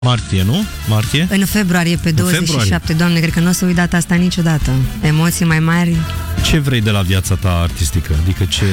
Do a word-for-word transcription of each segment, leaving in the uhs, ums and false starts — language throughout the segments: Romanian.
Martie, nu? Martie? În februarie, pe douăzeci și șapte, Doamne, cred că nu o să uit data asta niciodată. Emoții mai mari. Ce vrei de la viața ta artistică? Adică ce...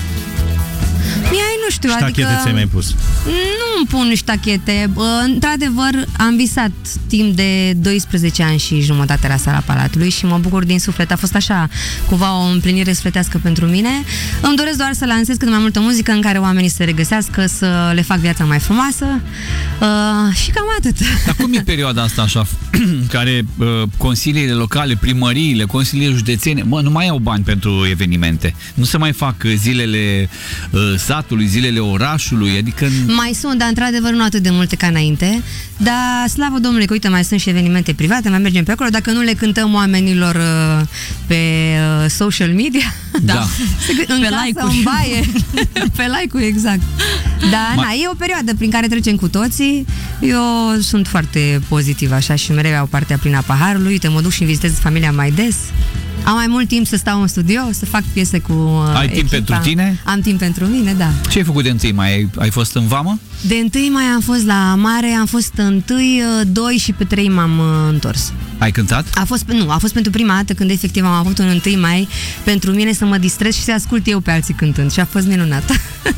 Mie, nu știu, ștachete adică... ți-ai mai pus? Nu îmi pun ștachete. Într-adevăr, am visat timp de doisprezece ani și jumătate la Sala Palatului și mă bucur din suflet. A fost așa, cumva, o împlinire sufletească pentru mine. Îmi doresc doar să lansez cât mai multă muzică în care oamenii să se regăsească, să le fac viața mai frumoasă uh, și cam atât. Dar cum e perioada asta așa, care uh, consiliile locale, primăriile, consiliile județene, mă, nu mai au bani pentru evenimente. Nu se mai fac zilele uh, satului, zilele orașului, adică... Mai sunt, dar într-adevăr nu atât de multe ca înainte, dar slavă Domnului că, uite, mai sunt și evenimente private, mai mergem pe acolo, dacă nu le cântăm oamenilor uh, pe uh, social media, da. da. în pe casă, like-uri. în baie, pe like-uri, exact. Dar, Ma... na, e o perioadă prin care trecem cu toții. Eu sunt foarte pozitivă așa și mereu au partea plină a paharului. Uite, mă duc și vizitez familia mai des. Am mai mult timp să stau în studio, să fac piese cu uh, Ai timp echipa. pentru tine? Am timp pentru mine, da. Ce ai făcut de întâi mai? Ai, ai fost în vamă? De întâi mai am fost la mare, am fost întâi, doi și pe trei m-am uh, întors. Ai cântat? A fost, nu, a fost pentru prima dată când efectiv am avut un întâi mai pentru mine să mă distrez și să ascult eu pe alții cântând și a fost minunat.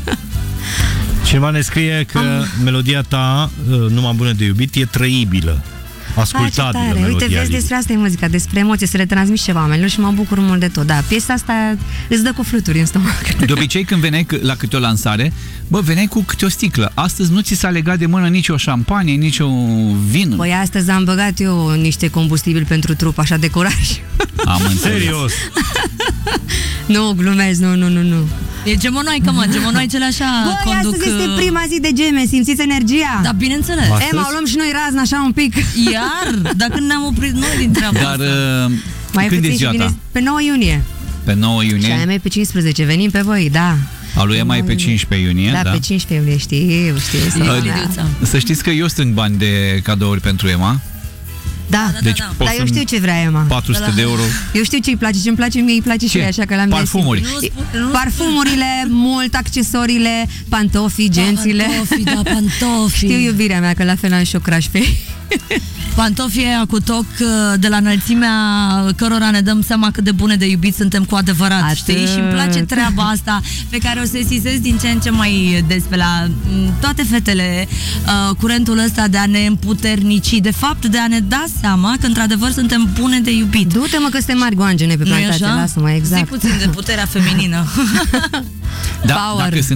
Cineva ne scrie că am... melodia ta, Numai bună de iubit, e trăibilă. Ascultabilă melodia. Uite, vezi, despre asta e muzica, despre emoție, să le transmiți ceva oamenilor și mă bucur mult de tot. Da, piesa asta îți dă cu fluturi în stomac. De obicei când veneai la câte o lansare, bă, veneai cu câte o sticlă. Astăzi nu ți s-a legat de mână nici o șampanie, nici o vin. Păi astăzi am băgat eu niște combustibil pentru trup, așa de curaj. Am înțeles. Serios. Nu, glumesc, nu, nu, nu, nu. E gemonoică, mă, gemonoicele așa Băi, conduc... astăzi este prima zi de geme, simțiți energia? Da, bineînțeles. Astăzi? Ema, o luăm și noi razna așa un pic. Iar, dacă ne-am oprit noi din treaba Dar asta. Mai când e puțin ziua și ta? bine, pe nouă iunie. Pe nouă Și iunie? aia mea e pe cincisprezece, venim pe voi, da. A lui Ema e pe cincisprezece iunie, da? da? pe cincisprezece iunie, știu, știu. E Da, Lidiuța. Să știți că eu strâng bani de cadouri pentru Ema. da. Da, Deci da. pot Dar eu să- știu ce vrea Ema. patru sute de euro. Eu știu ce îi place, ce îmi place mie, îi place și Ce? ei, așa că l-am Parfumuri. găsit. Nu spune, nu Parfumurile, mult, accesoriile, pantofii, gențile. Pantofi, da, pantofi. Știu iubirea mea, că la fel am și o crush pe ei. Pantofii aia cu toc de la înălțimea cărora ne dăm seama cât de bune de iubit suntem cu adevărat, Atât. știi? Și îmi place treaba asta pe care o sesizez din ce în ce mai des pe la m, toate fetele, uh, curentul ăsta de a ne împuternici, de fapt de a ne da seama că într-adevăr suntem bune de iubit. Du-te mă că suntem mari goangene pe Nu-i plantație, așa? lasă-mă, exact. Zi puțin de puterea feminină. Da, Power. dacă sunt